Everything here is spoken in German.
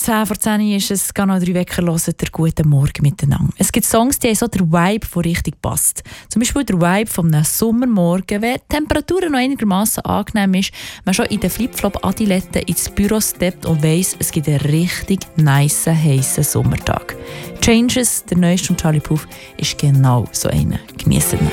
10 vor 10 ist es, kann noch 3 Wecker hören, der guten Morgen miteinander. Es gibt Songs, die haben so den Vibe, der richtig passt. Zum Beispiel der Vibe von einem Sommermorgen, wenn die Temperatur noch einigermaßen angenehm ist, man schon in den Flipflop-Adiletten ins Büro steppt und weiss, es gibt einen richtig nice, heissen Sommertag. Changes, der neueste von Charlie Puth, ist genau so einer. Geniessen ihn.